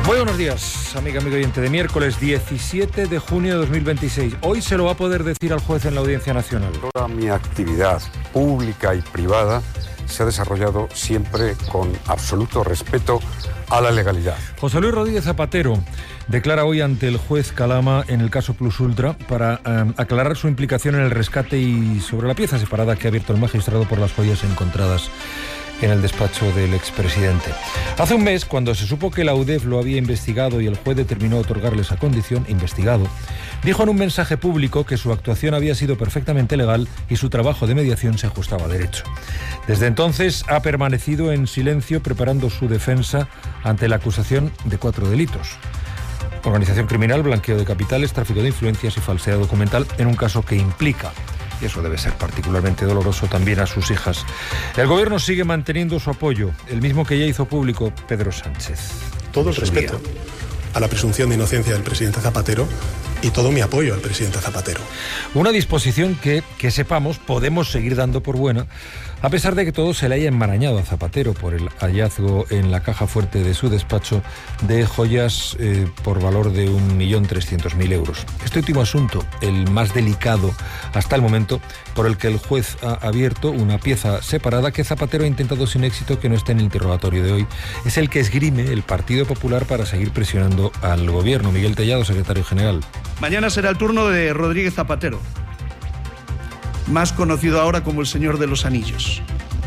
Muy buenos días, amiga oyente, de miércoles 17 de junio de 2026. Hoy se lo va a poder decir al juez en la Audiencia Nacional. Toda mi actividad pública y privada se ha desarrollado siempre con absoluto respeto a la legalidad. José Luis Rodríguez Zapatero declara hoy ante el juez Calama en el caso Plus Ultra para aclarar su implicación en el rescate y sobre la pieza separada que ha abierto el magistrado por las joyas encontradas en el despacho del expresidente. Hace un mes, cuando se supo que la UDEF lo había investigado y el juez determinó otorgarle esa condición, investigado, dijo en un mensaje público que su actuación había sido perfectamente legal y su trabajo de mediación se ajustaba a derecho. Desde entonces ha permanecido en silencio preparando su defensa ante la acusación de 4 delitos. Organización criminal, blanqueo de capitales, tráfico de influencias y falsedad documental en un caso que implica, y eso debe ser particularmente doloroso, también a sus hijas. El gobierno sigue manteniendo su apoyo, el mismo que ya hizo público Pedro Sánchez. Todo el respeto a la presunción de inocencia del presidente Zapatero y todo mi apoyo al presidente Zapatero. Una disposición que sepamos, podemos seguir dando por buena, a pesar de que todo se le haya enmarañado a Zapatero por el hallazgo en la caja fuerte de su despacho de joyas por valor de 1.300.000 euros. Este último asunto, el más delicado hasta el momento, por el que el juez ha abierto una pieza separada que Zapatero ha intentado sin éxito que no esté en el interrogatorio de hoy, es el que esgrime el Partido Popular para seguir presionando al gobierno. Miguel Tellado, secretario general. Mañana será el turno de Rodríguez Zapatero, más conocido ahora como el Señor de los Anillos.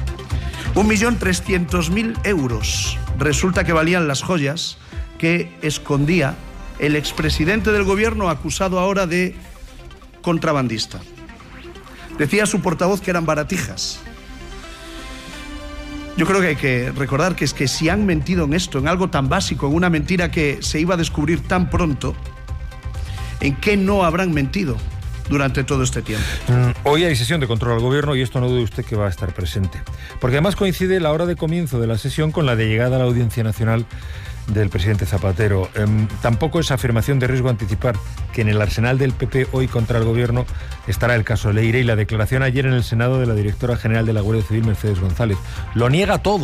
1.300.000 euros resulta que valían las joyas que escondía el expresidente del gobierno, acusado ahora de contrabandista. Decía su portavoz que eran baratijas. Yo creo que hay que recordar que es que si han mentido en esto, en algo tan básico, en una mentira que se iba a descubrir tan pronto, ¿en qué no habrán mentido durante todo este tiempo? Hoy hay sesión de control al gobierno y esto no dude usted que va a estar presente. Porque además coincide la hora de comienzo de la sesión con la de llegada a la Audiencia Nacional del presidente Zapatero. Tampoco es afirmación de riesgo anticipar que en el arsenal del PP hoy contra el gobierno estará el caso Leire y la declaración ayer en el Senado de la directora general de la Guardia Civil, Mercedes González. Lo niega todo.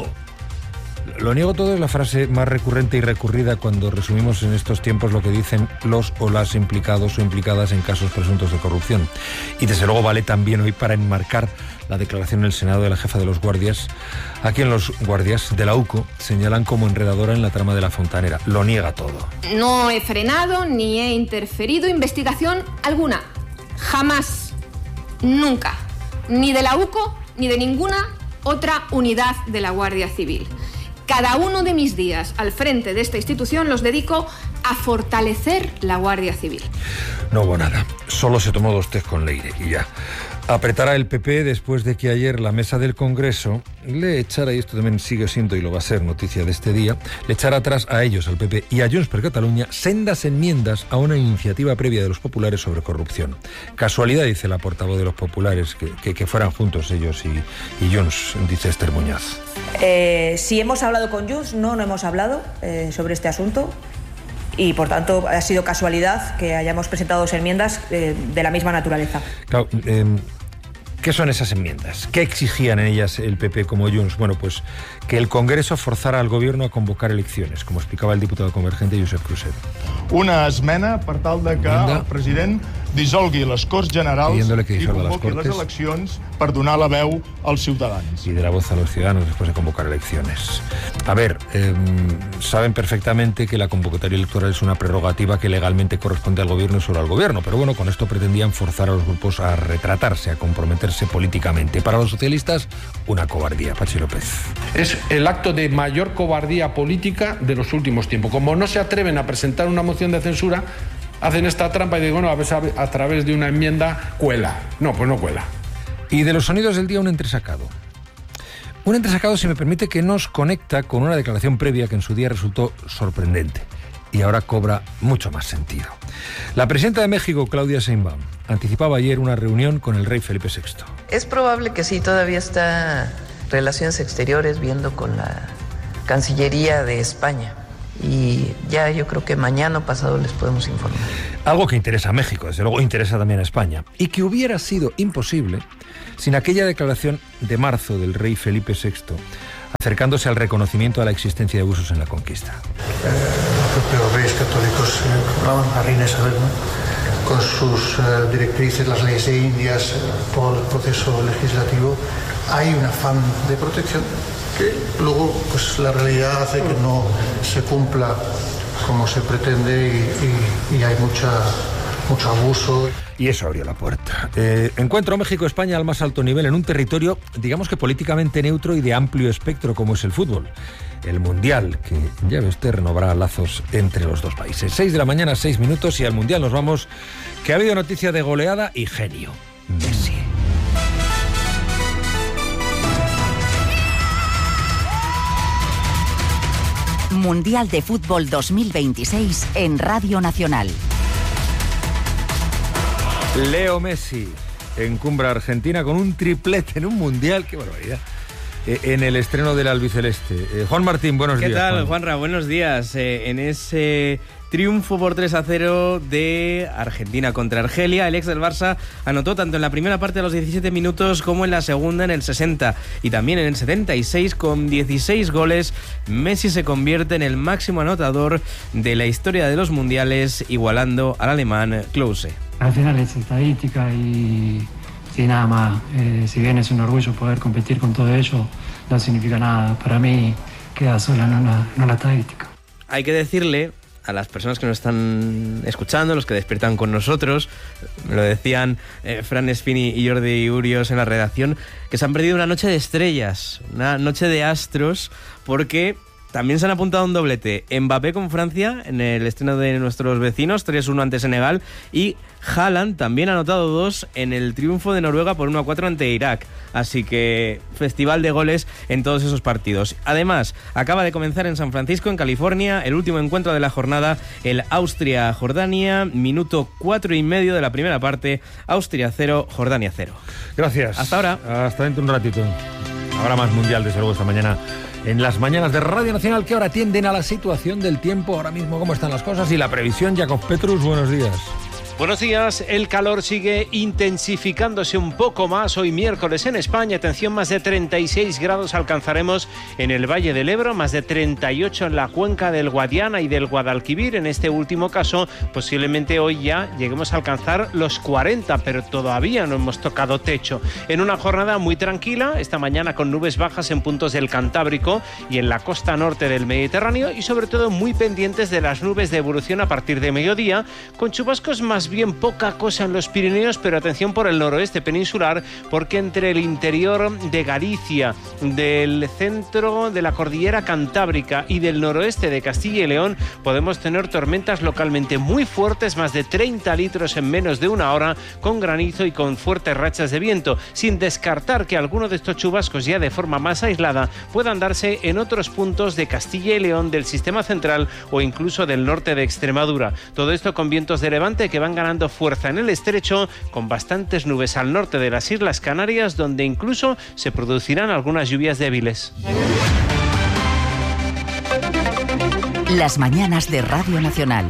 Lo niego todo es la frase más recurrente y recurrida cuando resumimos en estos tiempos lo que dicen los o las implicados o implicadas en casos presuntos de corrupción. Y desde luego vale también hoy para enmarcar la declaración en el Senado de la jefa de los guardias, a quien los guardias de la UCO señalan como enredadora en la trama de la Fontanera. Lo niega todo. No he frenado ni he interferido investigación alguna. Jamás. Nunca. Ni de la UCO ni de ninguna otra unidad de la Guardia Civil. Cada uno de mis días al frente de esta institución los dedico a fortalecer la Guardia Civil. No hubo nada, solo se tomó 2 tés con Leire y ya. Apretará el PP después de que ayer la mesa del Congreso le echara, y esto también sigue siendo y lo va a ser noticia de este día, le echara atrás a ellos, al PP y a Junts per Catalunya, sendas enmiendas a una iniciativa previa de los populares sobre corrupción. Casualidad, dice la portavoz de los populares, que fueran juntos ellos y Junts, dice Esther Muñoz. Si hemos hablado con Junts, no hemos hablado sobre este asunto. Y, por tanto, ha sido casualidad que hayamos presentado 2 enmiendas de la misma naturaleza. Claro, ¿qué son esas enmiendas? ¿Qué exigían en ellas el PP como Junts? Bueno, pues que el Congreso forzara al Gobierno a convocar elecciones, como explicaba el diputado convergente Josep Cruzet. Una esmena per tal de que el president dissolgui les Corts Generals i convoqui les eleccions per donar la veu als ciutadans. Y de la voz a los ciudadanos después de convocar elecciones. A ver, saben perfectamente que la convocatoria electoral es una prerrogativa que legalmente corresponde al Gobierno y solo al Gobierno, pero bueno, con esto pretendían forzar a los grupos a retratarse, a comprometerse políticamente. Para los socialistas, una cobardía. Pachi López. Es el acto de mayor cobardía política de los últimos tiempos. Como no se atreven a presentar una moción de censura, hacen esta trampa y dicen, bueno, a través de una enmienda cuela. No, pues no cuela. Y de los sonidos del día, un entresacado. Un entresacado, si me permite, que nos conecta con una declaración previa que en su día resultó sorprendente y ahora cobra mucho más sentido. La presidenta de México, Claudia Sheinbaum, anticipaba ayer una reunión con el rey Felipe VI. Es probable que sí, todavía está Relaciones Exteriores viendo con la Cancillería de España. Y ya yo creo que mañana o pasado les podemos informar. Algo que interesa a México, desde luego interesa también a España, y que hubiera sido imposible sin aquella declaración de marzo del rey Felipe VI acercándose al reconocimiento a la existencia de abusos en la conquista. Los propios reyes católicos hablaban a Reina Isabel, ¿no? Con sus directrices, las leyes de Indias, todo el proceso legislativo, hay un afán de protección que luego pues la realidad hace que no se cumpla como se pretende y hay mucho abuso. Y eso abrió la puerta. Encuentro México-España al más alto nivel en un territorio, digamos que políticamente neutro y de amplio espectro como es el fútbol. El Mundial, que ya ve usted, renovará lazos entre los dos países. 6 de la mañana, 6 minutos, y al Mundial nos vamos, que ha habido noticia de goleada y genio. Messi. Mundial de Fútbol 2026 en Radio Nacional. Leo Messi encumbra a Argentina con un triplete en un Mundial. ¡Qué barbaridad! En el estreno del albiceleste. Juan Martín, buenos días. ¿Qué tal, Juan? Juanra? Buenos días. En ese triunfo por 3-0 de Argentina contra Argelia, el ex del Barça anotó tanto en la primera parte a los 17 minutos como en la segunda en el 60 y también en el 76 con 16 goles. Messi se convierte en el máximo anotador de la historia de los mundiales, igualando al alemán Klose. Al final es estadística y sí, nada más. Si bien es un orgullo poder competir con todo ello, no significa nada. Para mí queda sola en una estadística. Hay que decirle a las personas que nos están escuchando, los que despiertan con nosotros, me lo decían Fran Espini y Jordi Urios en la redacción, que se han perdido una noche de estrellas, una noche de astros, porque también se han apuntado un doblete. Mbappé con Francia en el estreno de nuestros vecinos, 3-1 ante Senegal, y Haaland también ha anotado 2 en el triunfo de Noruega por 1-4 ante Irak. Así que festival de goles en todos esos partidos. Además, acaba de comenzar en San Francisco, en California, el último encuentro de la jornada, el Austria-Jordania, minuto 4,5 de la primera parte, Austria 0, Jordania 0. Gracias. Hasta ahora. Hasta dentro de un ratito. Habrá más Mundial, desde luego, esta mañana en las mañanas de Radio Nacional, que ahora atienden a la situación del tiempo, ahora mismo cómo están las cosas y la previsión. Jacob Petrus, buenos días. Buenos días. El calor sigue intensificándose un poco más hoy miércoles en España. Atención, más de 36 grados alcanzaremos en el Valle del Ebro, más de 38 en la cuenca del Guadiana y del Guadalquivir. En este último caso, posiblemente hoy ya lleguemos a alcanzar los 40, pero todavía no hemos tocado techo. En una jornada muy tranquila, esta mañana con nubes bajas en puntos del Cantábrico y en la costa norte del Mediterráneo, y sobre todo muy pendientes de las nubes de evolución a partir de mediodía, con chubascos más bien poca cosa en los Pirineos, pero atención por el noroeste peninsular, porque entre el interior de Galicia, del centro de la cordillera Cantábrica y del noroeste de Castilla y León podemos tener tormentas localmente muy fuertes, más de 30 litros en menos de una hora, con granizo y con fuertes rachas de viento, sin descartar que alguno de estos chubascos ya de forma más aislada puedan darse en otros puntos de Castilla y León, del sistema central o incluso del norte de Extremadura. Todo esto con vientos de levante que van ganando fuerza en el estrecho, con bastantes nubes al norte de las Islas Canarias, donde incluso se producirán algunas lluvias débiles. Las mañanas de Radio Nacional.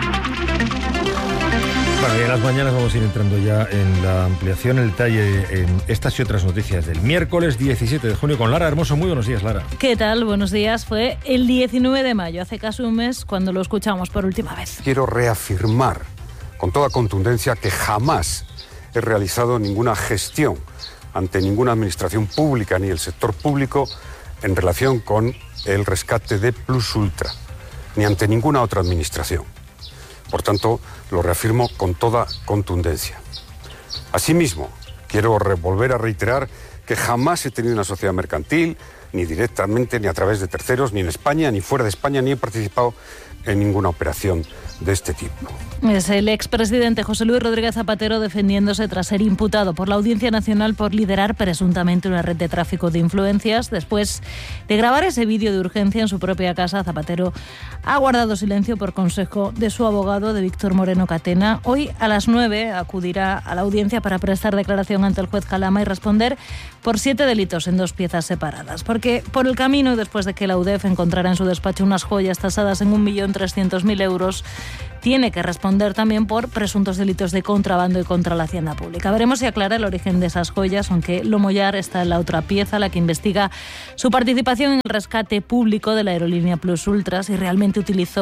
Bueno, y en las mañanas vamos a ir entrando ya en la ampliación, el detalle en estas y otras noticias del miércoles 17 de junio con Lara Hermoso. Muy buenos días, Lara. ¿Qué tal? Buenos días. Fue el 19 de mayo, hace casi un mes, cuando lo escuchamos por última vez. Quiero reafirmar con toda contundencia que jamás he realizado ninguna gestión ante ninguna administración pública ni el sector público en relación con el rescate de Plus Ultra, ni ante ninguna otra administración. Por tanto, lo reafirmo con toda contundencia. Asimismo, quiero volver a reiterar que jamás he tenido una sociedad mercantil, ni directamente, ni a través de terceros, ni en España, ni fuera de España, ni he participado en ninguna operación de este tipo. Es el expresidente José Luis Rodríguez Zapatero defendiéndose tras ser imputado por la Audiencia Nacional por liderar presuntamente una red de tráfico de influencias. Después de grabar ese vídeo de urgencia en su propia casa, Zapatero ha guardado silencio por consejo de su abogado, de Víctor Moreno Catena. Hoy a las 9 acudirá a la audiencia para prestar declaración ante el juez Calama y responder por 7 delitos en 2 piezas separadas. Porque por el camino, después de que la UDEF encontrara en su despacho unas joyas tasadas en $1 millón, 1.300.000 euros, tiene que responder también por presuntos delitos de contrabando y contra la hacienda pública. Veremos si aclara el origen de esas joyas, aunque Lomo Yar está en la otra pieza, la que investiga su participación en el rescate público de la aerolínea Plus Ultra, si realmente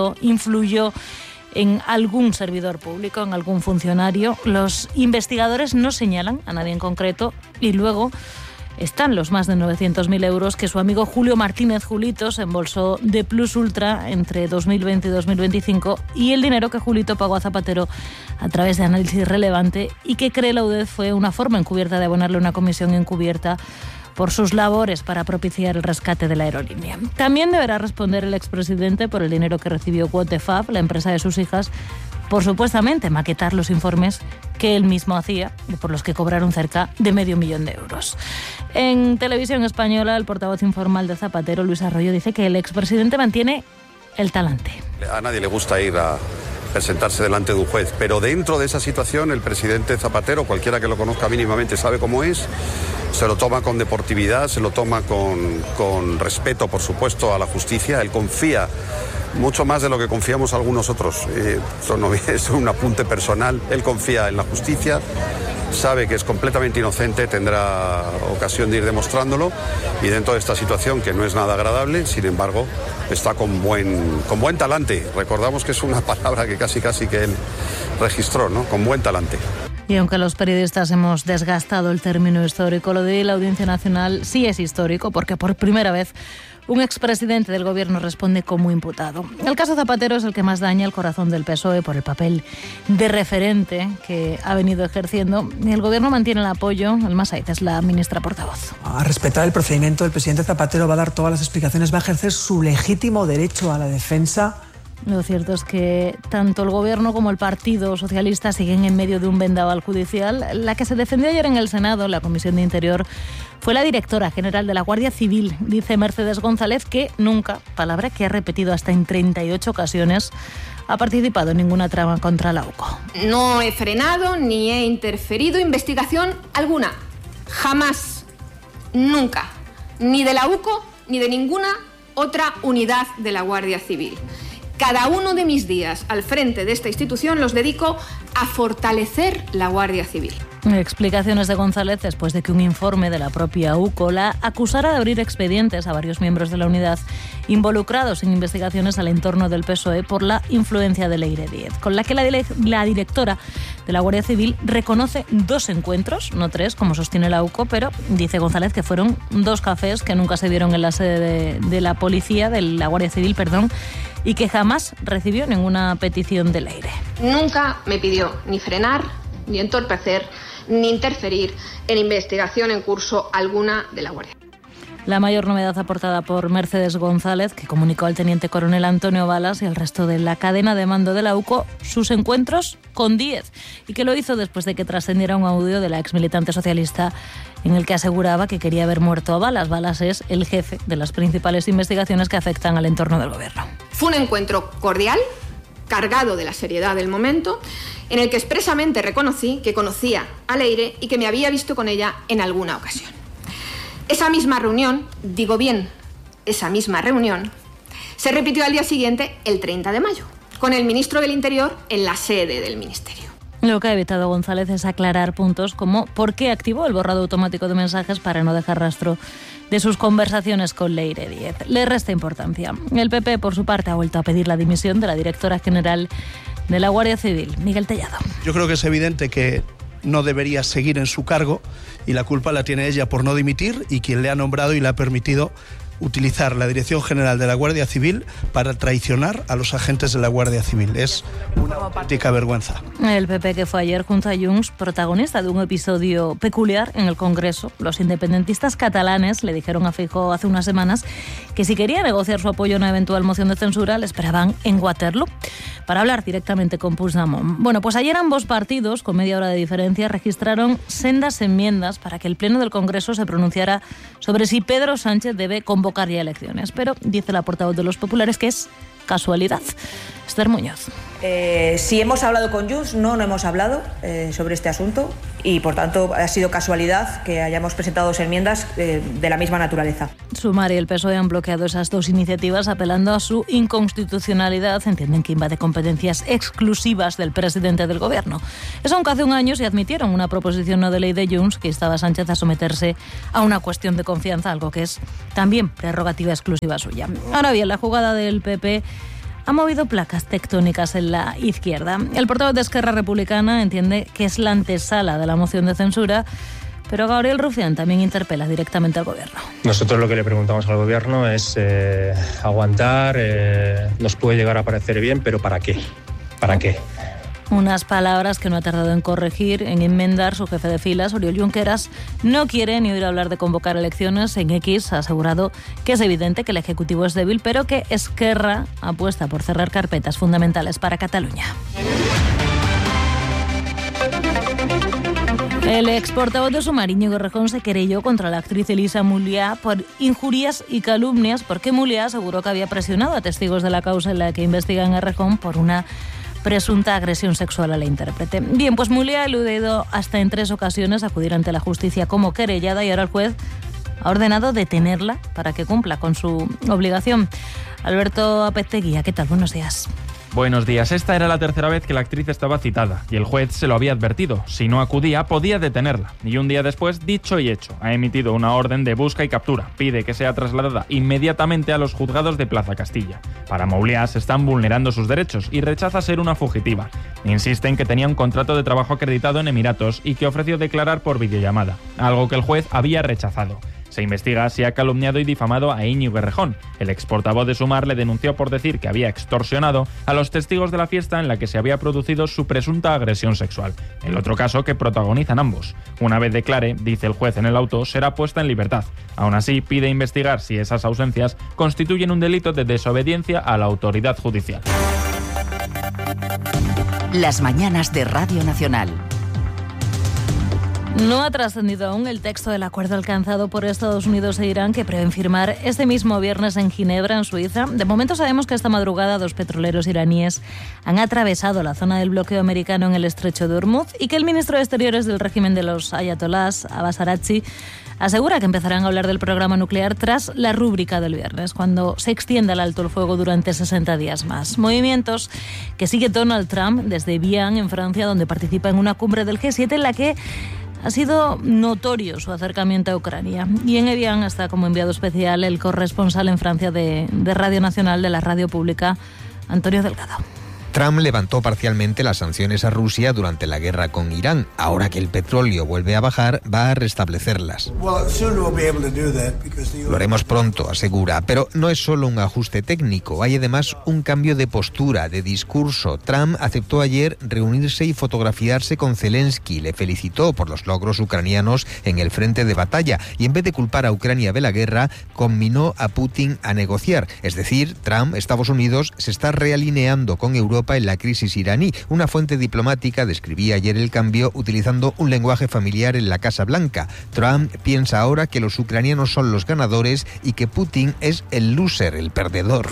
influyó en algún servidor público, en algún funcionario. Los investigadores no señalan a nadie en concreto y luego están los más de 900.000 euros que su amigo Julio Martínez Julito se embolsó de Plus Ultra entre 2020 y 2025 y el dinero que Julito pagó a Zapatero a través de Análisis Relevante y que cree la UDEF fue una forma encubierta de abonarle una comisión encubierta por sus labores para propiciar el rescate de la aerolínea. También deberá responder el expresidente por el dinero que recibió Quotefab, la empresa de sus hijas, por supuestamente maquetar los informes que él mismo hacía y por los que cobraron cerca de $500.000 euros. En Televisión Española, el portavoz informal de Zapatero, Luis Arroyo, dice que el expresidente mantiene el talante. A nadie le gusta ir a presentarse delante de un juez, pero dentro de esa situación el presidente Zapatero, cualquiera que lo conozca mínimamente sabe cómo es, se lo toma con deportividad, se lo toma con respeto, por supuesto, a la justicia. Él confía mucho más de lo que confiamos algunos otros. Eso no es un apunte personal. Él confía en la justicia, sabe que es completamente inocente, tendrá ocasión de ir demostrándolo y dentro de esta situación que no es nada agradable, sin embargo, está con buen talante. Recordamos que es una palabra que casi que él registró, ¿no? Con buen talante. Y aunque los periodistas hemos desgastado el término histórico, lo de la Audiencia Nacional sí es histórico porque por primera vez un expresidente del Gobierno responde como imputado. El caso Zapatero es el que más daña el corazón del PSOE por el papel de referente que ha venido ejerciendo. El Gobierno mantiene el apoyo. Alma Saiz es la ministra portavoz. A respetar el procedimiento, el presidente Zapatero va a dar todas las explicaciones, va a ejercer su legítimo derecho a la defensa. Lo cierto es que tanto el Gobierno como el Partido Socialista siguen en medio de un vendaval judicial. La que se defendió ayer en el Senado, la Comisión de Interior, fue la directora general de la Guardia Civil, dice Mercedes González, que nunca, palabra que ha repetido hasta en 38 ocasiones, ha participado en ninguna trama contra la UCO. No he frenado ni he interferido investigación alguna. Jamás. Nunca. Ni de la UCO ni de ninguna otra unidad de la Guardia Civil. Cada uno de mis días al frente de esta institución los dedico a fortalecer la Guardia Civil. Explicaciones de González después de que un informe de la propia UCO la acusara de abrir expedientes a varios miembros de la unidad involucrados en investigaciones al entorno del PSOE por la influencia de Leire Díez, con la que la directora de la Guardia Civil reconoce 2 encuentros, no 3, como sostiene la UCO, pero dice González que fueron 2 cafés que nunca se dieron en la sede de la policía, de la Guardia Civil, y que jamás recibió ninguna petición de Leire. Nunca me pidió ni frenar, ni entorpecer, ni interferir en investigación en curso alguna de la Guardia. La mayor novedad aportada por Mercedes González, que comunicó al teniente coronel Antonio Balas y al resto de la cadena de mando de la UCO sus encuentros con Díez, y que lo hizo después de que trascendiera un audio de la exmilitante socialista en el que aseguraba que quería haber muerto a Balas. Balas es el jefe de las principales investigaciones que afectan al entorno del Gobierno. Fue un encuentro cordial, cargado de la seriedad del momento, en el que expresamente reconocí que conocía a Leire y que me había visto con ella en alguna ocasión. Esa misma reunión, esa misma reunión, se repitió al día siguiente, el 30 de mayo, con el ministro del Interior en la sede del Ministerio. Lo que ha evitado González es aclarar puntos como por qué activó el borrado automático de mensajes para no dejar rastro de sus conversaciones con Leire Díez. Le resta importancia. El PP, por su parte, ha vuelto a pedir la dimisión de la directora general de la Guardia Civil, Miguel Tellado. Yo creo que es evidente que no debería seguir en su cargo y la culpa la tiene ella por no dimitir y quien le ha nombrado y le ha permitido utilizar la Dirección General de la Guardia Civil para traicionar a los agentes de la Guardia Civil. Es una auténtica vergüenza. El PP, que fue ayer junto a Junts protagonista de un episodio peculiar en el Congreso. Los independentistas catalanes le dijeron a Feijóo hace unas semanas que si quería negociar su apoyo a una eventual moción de censura le esperaban en Waterloo para hablar directamente con Puigdemont. Bueno, pues ayer ambos partidos, con media hora de diferencia, registraron sendas enmiendas para que el Pleno del Congreso se pronunciara sobre si Pedro Sánchez debe convocar ya elecciones. Pero dice la portavoz de los populares que es casualidad. Esther Muñoz. Si hemos hablado con Junts, no hemos hablado sobre este asunto y, por tanto, ha sido casualidad que hayamos presentado 2 enmiendas de la misma naturaleza. Sumar y el PSOE han bloqueado esas 2 iniciativas apelando a su inconstitucionalidad. Entienden que invade competencias exclusivas del presidente del Gobierno. Eso aunque hace un año se admitieron una proposición no de ley de Junts que instaba a Sánchez a someterse a una cuestión de confianza, algo que es también prerrogativa exclusiva suya. Ahora bien, la jugada del PP ha movido placas tectónicas en la izquierda. El portavoz de Esquerra Republicana entiende que es la antesala de la moción de censura, pero Gabriel Rufián también interpela directamente al Gobierno. Nosotros lo que le preguntamos al Gobierno es aguantar, nos puede llegar a parecer bien, pero ¿para qué? ¿Para qué? Unas palabras que no ha tardado en corregir, en enmendar su jefe de filas, Oriol Junqueras. No quiere ni oír hablar de convocar elecciones. En X ha asegurado que es evidente que el Ejecutivo es débil, pero que Esquerra apuesta por cerrar carpetas fundamentales para Cataluña. El ex portavoz de Sumar, Íñigo Errejón, se querelló contra la actriz Elisa Muliá por injurias y calumnias, porque Muliá aseguró que había presionado a testigos de la causa en la que investigan a Errejón por una presunta agresión sexual a la intérprete. Bien, pues Muliá ha eludido hasta en 3 ocasiones acudir ante la justicia como querellada y ahora el juez ha ordenado detenerla para que cumpla con su obligación. Alberto Apezteguía, ¿qué tal? Buenos días. Buenos días. Esta era la 3ª vez que la actriz estaba citada y el juez se lo había advertido. Si no acudía, podía detenerla. Y un día después, dicho y hecho, ha emitido una orden de busca y captura. Pide que sea trasladada inmediatamente a los juzgados de Plaza Castilla. Para Muliá se están vulnerando sus derechos y rechaza ser una fugitiva. Insiste en que tenía un contrato de trabajo acreditado en Emiratos y que ofreció declarar por videollamada, algo que el juez había rechazado. Se investiga si ha calumniado y difamado a Íñigo Errejón. El ex portavoz de Sumar le denunció por decir que había extorsionado a los testigos de la fiesta en la que se había producido su presunta agresión sexual. El otro caso que protagonizan ambos. Una vez declare, dice el juez en el auto, será puesta en libertad. Aún así, pide investigar si esas ausencias constituyen un delito de desobediencia a la autoridad judicial. Las mañanas de Radio Nacional. No ha trascendido aún el texto del acuerdo alcanzado por Estados Unidos e Irán que prevén firmar este mismo viernes en Ginebra, en Suiza. De momento sabemos que esta madrugada 2 petroleros iraníes han atravesado la zona del bloqueo americano en el estrecho de Hormuz y que el ministro de Exteriores del régimen de los ayatolás, Abbas Araghchi, asegura que empezarán a hablar del programa nuclear tras la rúbrica del viernes, cuando se extienda el alto el fuego durante 60 días más. Movimientos que sigue Donald Trump desde Evian, en Francia, donde participa en una cumbre del G7 en la que ha sido notorio su acercamiento a Ucrania. Y en Evian está como enviado especial el corresponsal en Francia de Radio Nacional, de la radio pública, Antonio Delgado. Trump levantó parcialmente las sanciones a Rusia durante la guerra con Irán. Ahora que el petróleo vuelve a bajar, va a restablecerlas. Lo haremos pronto, asegura, pero no es solo un ajuste técnico, hay además un cambio de postura, de discurso. Trump aceptó ayer reunirse y fotografiarse con Zelensky, le felicitó por los logros ucranianos en el frente de batalla y en vez de culpar a Ucrania de la guerra, conminó a Putin a negociar. Es decir, Trump, Estados Unidos, se está realineando con Europa en la crisis iraní. Una fuente diplomática describía ayer el cambio utilizando un lenguaje familiar en la Casa Blanca. Trump piensa ahora que los ucranianos son los ganadores y que Putin es el loser, el perdedor.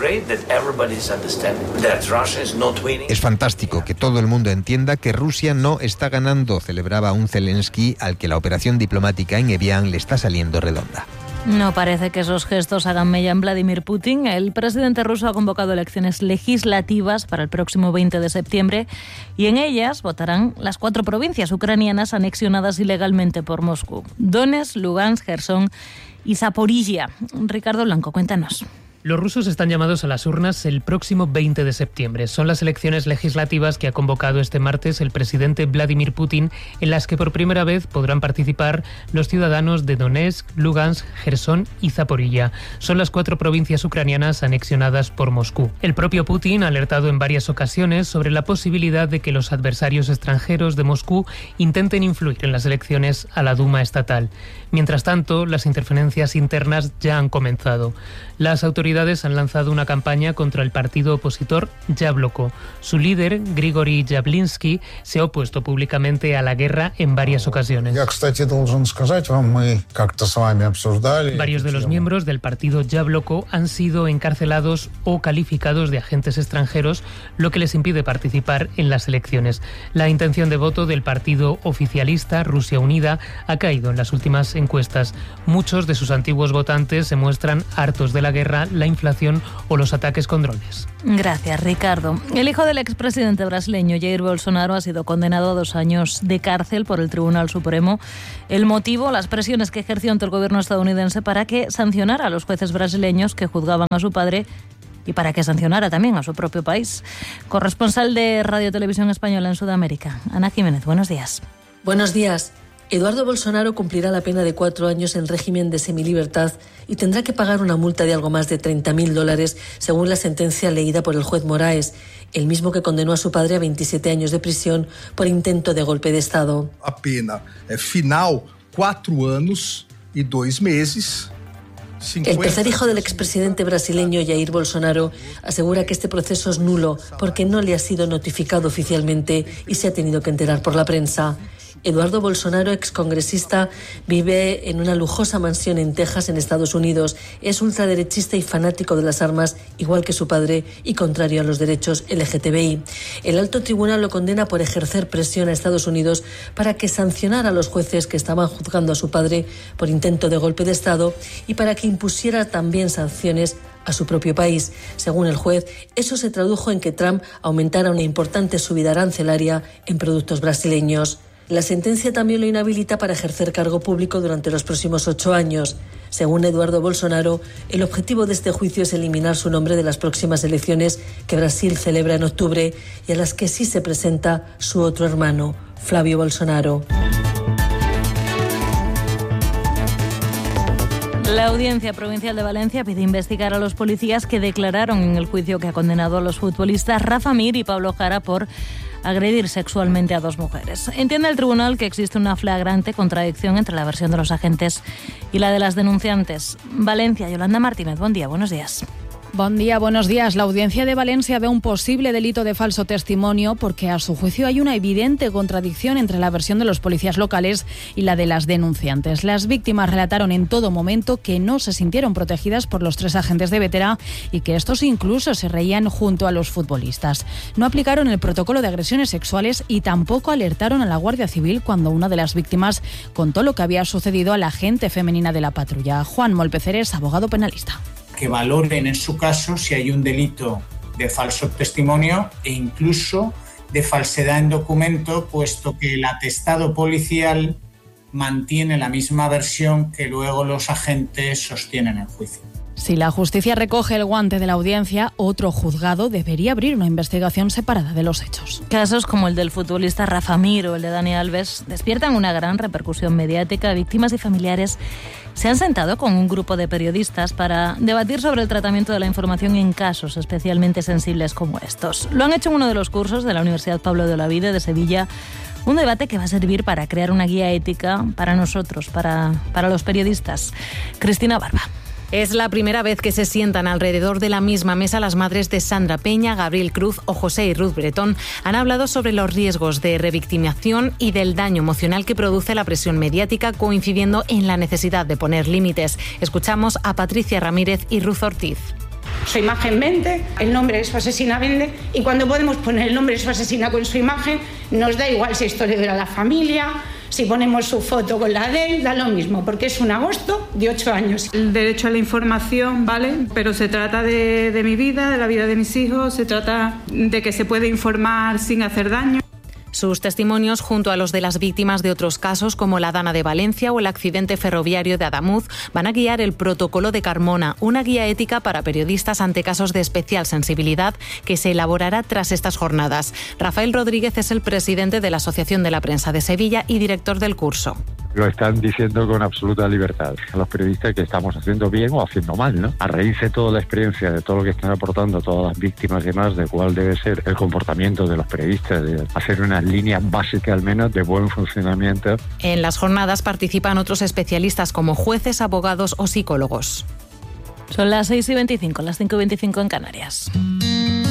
Es fantástico que todo el mundo entienda que Rusia no está ganando, celebraba un Zelensky al que la operación diplomática en Evian le está saliendo redonda. No parece que esos gestos hagan mella en Vladimir Putin. El presidente ruso ha convocado elecciones legislativas para el próximo 20 de septiembre y en ellas votarán las 4 provincias ucranianas anexionadas ilegalmente por Moscú: Donetsk, Lugansk, Jersón y Zaporizhia. Ricardo Blanco, cuéntanos. Los rusos están llamados a las urnas el próximo 20 de septiembre. Son las elecciones legislativas que ha convocado este martes el presidente Vladimir Putin, en las que por primera vez podrán participar los ciudadanos de Donetsk, Lugansk, Jersón y Zaporizhia. Son las 4 provincias ucranianas anexionadas por Moscú. El propio Putin ha alertado en varias ocasiones sobre la posibilidad de que los adversarios extranjeros de Moscú intenten influir en las elecciones a la Duma estatal. Mientras tanto, las interferencias internas ya han comenzado. Las autoridades autoridades han lanzado una campaña contra el partido opositor Yabloko. Su líder, Grigory Yablinsky, se ha opuesto públicamente a la guerra en varias ocasiones. Varios de los miembros del partido Yabloko han sido encarcelados o calificados de agentes extranjeros, lo que les impide participar en las elecciones. La intención de voto del partido oficialista Rusia Unida ha caído en las últimas encuestas. Muchos de sus antiguos votantes se muestran hartos de la guerra, la inflación o los ataques con drones. Gracias, Ricardo. El hijo del expresidente brasileño Jair Bolsonaro ha sido condenado a 2 años de cárcel por el Tribunal Supremo. El motivo, las presiones que ejerció ante el gobierno estadounidense para que sancionara a los jueces brasileños que juzgaban a su padre y para que sancionara también a su propio país. Corresponsal de Radio Televisión Española en Sudamérica, Ana Jiménez, buenos días. Buenos días. Eduardo Bolsonaro cumplirá la pena de 4 años en régimen de semilibertad y tendrá que pagar una multa de algo más de $30.000, según la sentencia leída por el juez Moraes, el mismo que condenó a su padre a 27 años de prisión por intento de golpe de Estado. A pena final, 4 años y 2 meses. El tercer hijo del expresidente brasileño Jair Bolsonaro asegura que este proceso es nulo porque no le ha sido notificado oficialmente y se ha tenido que enterar por la prensa. Eduardo Bolsonaro, excongresista, vive en una lujosa mansión en Texas, en Estados Unidos. Es ultraderechista y fanático de las armas, igual que su padre, y contrario a los derechos LGTBI. El alto tribunal lo condena por ejercer presión a Estados Unidos para que sancionara a los jueces que estaban juzgando a su padre por intento de golpe de Estado y para que impusiera también sanciones a su propio país. Según el juez, eso se tradujo en que Trump aumentara una importante subida arancelaria en productos brasileños. La sentencia también lo inhabilita para ejercer cargo público durante los próximos 8 años. Según Eduardo Bolsonaro, el objetivo de este juicio es eliminar su nombre de las próximas elecciones que Brasil celebra en octubre y a las que sí se presenta su otro hermano, Flavio Bolsonaro. La Audiencia Provincial de Valencia pide investigar a los policías que declararon en el juicio que ha condenado a los futbolistas Rafa Mir y Pablo Jara por agredir sexualmente a 2 mujeres. Entiende el tribunal que existe una flagrante contradicción entre la versión de los agentes y la de las denunciantes. Valencia, Yolanda Martínez, buen día, buenos días. Buen día, buenos días. La Audiencia de Valencia ve un posible delito de falso testimonio porque a su juicio hay una evidente contradicción entre la versión de los policías locales y la de las denunciantes. Las víctimas relataron en todo momento que no se sintieron protegidas por los 3 agentes de Vetera y que estos incluso se reían junto a los futbolistas. No aplicaron el protocolo de agresiones sexuales y tampoco alertaron a la Guardia Civil cuando una de las víctimas contó lo que había sucedido a la agente femenina de la patrulla. Juan Molpeceres, abogado penalista. Que valoren en su caso si hay un delito de falso testimonio e incluso de falsedad en documento, puesto que el atestado policial mantiene la misma versión que luego los agentes sostienen en juicio. Si la justicia recoge el guante de la audiencia, otro juzgado debería abrir una investigación separada de los hechos. Casos como el del futbolista Rafa Mir o el de Dani Alves despiertan una gran repercusión mediática. Víctimas y familiares se han sentado con un grupo de periodistas para debatir sobre el tratamiento de la información en casos especialmente sensibles como estos. Lo han hecho en uno de los cursos de la Universidad Pablo de Olavide de Sevilla. Un debate que va a servir para crear una guía ética para nosotros, para los periodistas. Cristina Barba. Es la primera vez que se sientan alrededor de la misma mesa las madres de Sandra Peña, Gabriel Cruz o José y Ruth Bretón. Han hablado sobre los riesgos de revictimización y del daño emocional que produce la presión mediática, coincidiendo en la necesidad de poner límites. Escuchamos a Patricia Ramírez y Ruth Ortiz. Su imagen vende, el nombre de su asesina vende, y cuando podemos poner el nombre de su asesina con su imagen, nos da igual si esto le duele a la familia, si ponemos su foto con la de él, da lo mismo, porque es un agosto de 8 años. El derecho a la información, ¿vale? Pero se trata de mi vida, de la vida de mis hijos, se trata de que se puede informar sin hacer daño. Sus testimonios, junto a los de las víctimas de otros casos como la Dana de Valencia o el accidente ferroviario de Adamuz, van a guiar el protocolo de Carmona, una guía ética para periodistas ante casos de especial sensibilidad que se elaborará tras estas jornadas. Rafael Rodríguez es el presidente de la Asociación de la Prensa de Sevilla y director del curso. Lo están diciendo con absoluta libertad a los periodistas que estamos haciendo bien o haciendo mal, ¿no? A raíz de toda la experiencia, de todo lo que están aportando todas las víctimas y demás, de cuál debe ser el comportamiento de los periodistas, de hacer unas líneas básicas al menos de buen funcionamiento. En las jornadas participan otros especialistas como jueces, abogados o psicólogos. Son las 6:25, las 5:25 en Canarias.